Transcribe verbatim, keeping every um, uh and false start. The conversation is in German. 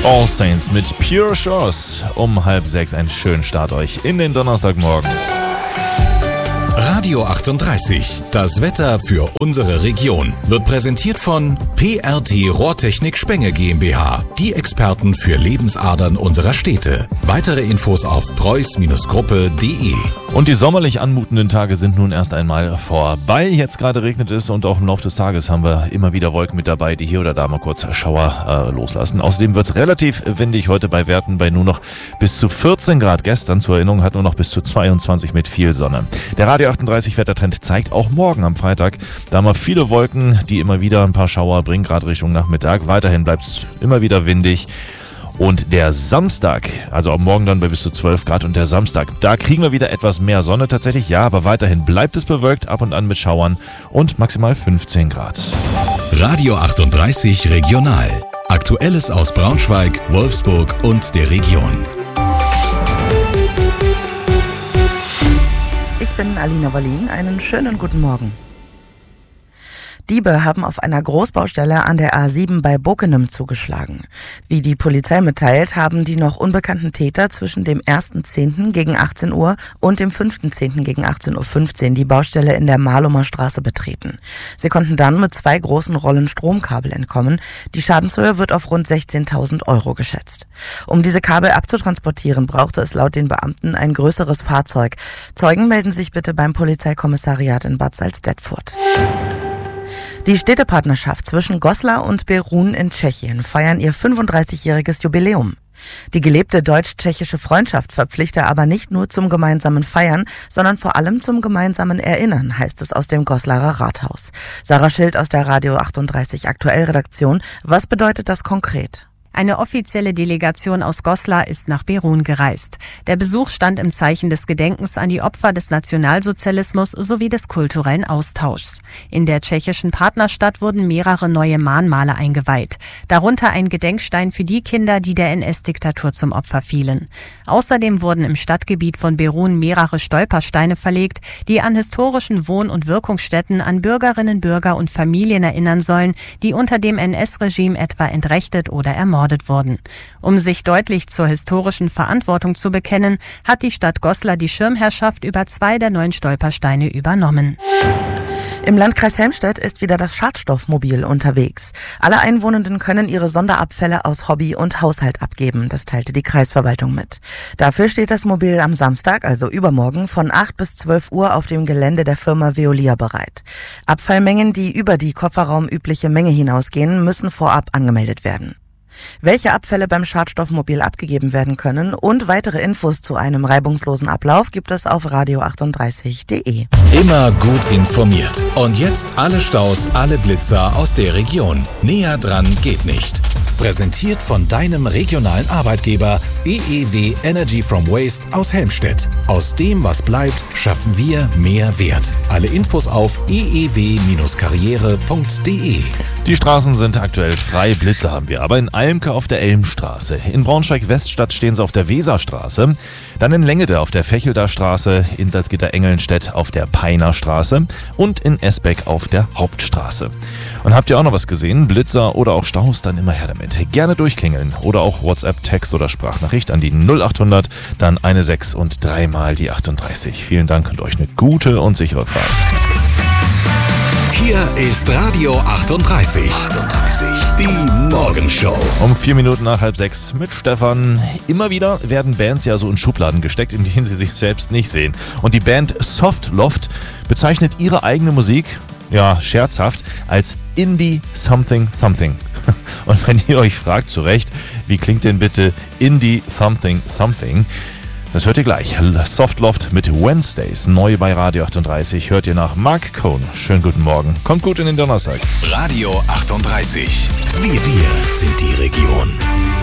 All Saints mit Pure Shores um halb sechs. Einen schönen Start euch in den Donnerstagmorgen. Radio achtunddreißig, das Wetter für unsere Region, wird präsentiert von P R T Rohrtechnik Spenge GmbH, die Experten für Lebensadern unserer Städte. Weitere Infos auf preuß Gruppe punkt de. Und die sommerlich anmutenden Tage sind nun erst einmal vorbei. Jetzt gerade regnet es und auch im Laufe des Tages haben wir immer wieder Wolken mit dabei, die hier oder da mal kurz Schauer äh, loslassen. Außerdem wird es relativ windig heute bei Werten bei nur noch bis zu vierzehn Grad. Gestern, zur Erinnerung, hat nur noch bis zu zweiundzwanzig mit viel Sonne. Der Radio achtunddreißig Wettertrend zeigt auch morgen am Freitag, da haben wir viele Wolken, die immer wieder ein paar Schauer bringen, gerade Richtung Nachmittag. Weiterhin bleibt es immer wieder windig. Und der Samstag, also am Morgen dann bei bis zu zwölf Grad und der Samstag, da kriegen wir wieder etwas mehr Sonne tatsächlich, ja, aber weiterhin bleibt es bewölkt, ab und an mit Schauern und maximal fünfzehn Grad. Radio achtunddreißig Regional. Aktuelles aus Braunschweig, Wolfsburg und der Region. Ich bin Alina Wallin, einen schönen guten Morgen. Diebe haben auf einer Großbaustelle an der A sieben bei Bockenem zugeschlagen. Wie die Polizei mitteilt, haben die noch unbekannten Täter zwischen dem ersten zehnten gegen achtzehn Uhr und dem fünften zehnten gegen achtzehn Uhr fünfzehn die Baustelle in der Mahlumer Straße betreten. Sie konnten dann mit zwei großen Rollen Stromkabel entkommen. Die Schadenshöhe wird auf rund sechzehntausend Euro geschätzt. Um diese Kabel abzutransportieren, brauchte es laut den Beamten ein größeres Fahrzeug. Zeugen melden sich bitte beim Polizeikommissariat in Bad Salzdetfurt. Die Städtepartnerschaft zwischen Goslar und Berun in Tschechien feiern ihr fünfunddreißigjähriges Jubiläum. Die gelebte deutsch-tschechische Freundschaft verpflichte aber nicht nur zum gemeinsamen Feiern, sondern vor allem zum gemeinsamen Erinnern, heißt es aus dem Goslarer Rathaus. Sarah Schild aus der Radio achtunddreißig Aktuell-Redaktion. Was bedeutet das konkret? Eine offizielle Delegation aus Goslar ist nach Berun gereist. Der Besuch stand im Zeichen des Gedenkens an die Opfer des Nationalsozialismus sowie des kulturellen Austauschs. In der tschechischen Partnerstadt wurden mehrere neue Mahnmale eingeweiht. Darunter ein Gedenkstein für die Kinder, die der N S-Diktatur zum Opfer fielen. Außerdem wurden im Stadtgebiet von Berun mehrere Stolpersteine verlegt, die an historischen Wohn- und Wirkungsstätten an Bürgerinnen, Bürger und Familien erinnern sollen, die unter dem N S-Regime etwa entrechtet oder ermordet wurden. Um sich deutlich zur historischen Verantwortung zu bekennen, hat die Stadt Goslar die Schirmherrschaft über zwei der neuen Stolpersteine übernommen. Im Landkreis Helmstedt ist wieder das Schadstoffmobil unterwegs. Alle Einwohnenden können ihre Sonderabfälle aus Hobby und Haushalt abgeben, das teilte die Kreisverwaltung mit. Dafür steht das Mobil am Samstag, also übermorgen, von acht bis zwölf Uhr auf dem Gelände der Firma Veolia bereit. Abfallmengen, die über die kofferraumübliche Menge hinausgehen, müssen vorab angemeldet werden. Welche Abfälle beim Schadstoffmobil abgegeben werden können und weitere Infos zu einem reibungslosen Ablauf gibt es auf radio achtunddreißig punkt de. Immer gut informiert. Und jetzt alle Staus, alle Blitzer aus der Region. Näher dran geht nicht. Präsentiert von deinem regionalen Arbeitgeber E E W Energy from Waste aus Helmstedt. Aus dem, was bleibt, schaffen wir mehr Wert. Alle Infos auf e e w karriere punkt de. Die Straßen sind aktuell frei, Blitze haben wir, aber in Almke auf der Elmstraße. In Braunschweig-Weststadt stehen sie auf der Weserstraße. Dann in Lengede auf der Fechelder Straße, in Salzgitter-Engelnstedt auf der Peiner Straße und in Esbeck auf der Hauptstraße. Und habt ihr auch noch was gesehen? Blitzer oder auch Staus? Dann immer her damit. Gerne durchklingeln oder auch WhatsApp, Text oder Sprachnachricht an die null achthundert, dann eine sechs und dreimal die achtunddreißig. Vielen Dank und euch eine gute und sichere Fahrt. Hier ist Radio achtunddreißig. achtunddreißig, die Morgenshow. Um vier Minuten nach halb sechs mit Stefan. Immer wieder werden Bands ja so in Schubladen gesteckt, in denen sie sich selbst nicht sehen. Und die Band Softloft bezeichnet ihre eigene Musik, ja, scherzhaft, als Indie Something Something. Und wenn ihr euch fragt, zu Recht, wie klingt denn bitte Indie Something Something? Das hört ihr gleich. Softloft mit Wednesdays, neu bei Radio achtunddreißig. Hört ihr nach Mark Cohn. Schönen guten Morgen. Kommt gut in den Donnerstag. Radio achtunddreißig. Wir, wir sind die Region.